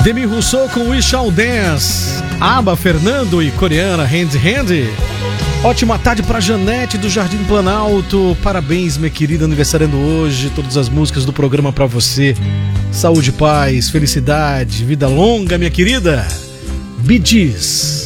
Demi Rousseau com We Shall Dance. Aba, Fernando e coreana Hand Hand. Ótima tarde para Janete do Jardim Planalto. Parabéns, minha querida, aniversariando hoje. Todas as músicas do programa para você. Saúde, paz, felicidade, vida longa, minha querida. Bee Gees.